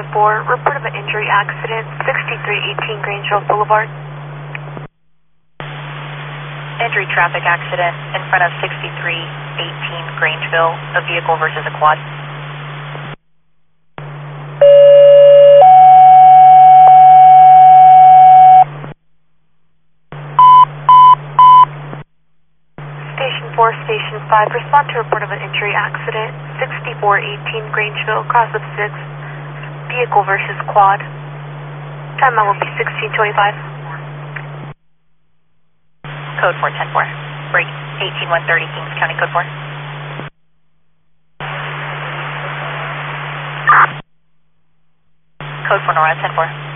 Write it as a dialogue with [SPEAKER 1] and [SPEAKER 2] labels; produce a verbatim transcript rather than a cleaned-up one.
[SPEAKER 1] ten four, report of an injury accident, sixty-three eighteen Grangeville Boulevard.
[SPEAKER 2] Injury traffic accident in front of sixty-three eighteen Grangeville, a vehicle versus a quad.
[SPEAKER 1] Station four, Station five, respond to report of an injury accident, sixty-four eighteen Grangeville, cross of six, vehicle versus quad. Time out will be sixteen twenty-five.
[SPEAKER 2] Code four ten four. Break eighteen one thirty, Kings County, code four. Code four, Nora, ten four.